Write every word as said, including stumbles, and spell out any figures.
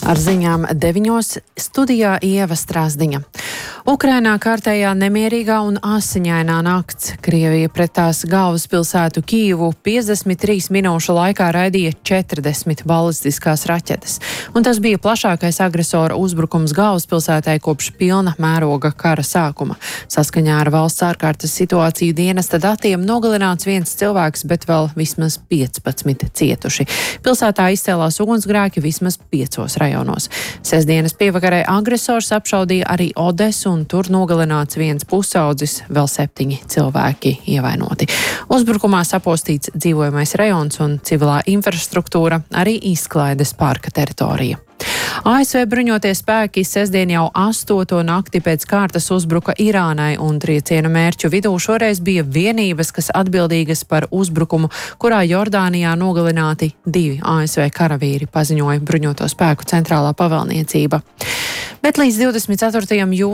Ar ziņām deviņos studijā Ieva Strāzdiņa. Ukrainā kārtējā nemierīgā un asiņainā nakts. Krievija pret tās galvaspilsētu Kijivu piecdesmit trīs minūšu laikā raidīja četrdesmit balistiskās raķetes. Un tas bija plašākais agresora uzbrukums galvaspilsētai kopš pilna mēroga kara sākuma. Saskaņā ar valsts ārkārtas situāciju dienesta datiem nogalināts viens cilvēks, bet vēl vismaz piecpadsmit cietuši. Pilsētā izcēlās ugunsgrēki vismaz piecos rajonos. Sestdienas pievakarē agresors apšaudīja arī Odesu, un tur nogalināts viens pusaudzis, vēl septiņi cilvēki ievainoti. Uzbrukumā sapostīts dzīvojamais rajons un civilā infrastruktūra, arī izklaides parka teritorija. A S V bruņotie spēki sestdien jau astoto nakti pēc kārtas uzbruka Irānai, un trieciena mērķu vidū šoreiz bija vienības, kas atbildīgas par uzbrukumu, kurā Jordānijā nogalināti divi A S V karavīri, paziņoja bruņoto spēku centrālā pavēlniecība. Bet līdz divdesmit ceturtajam jūnijam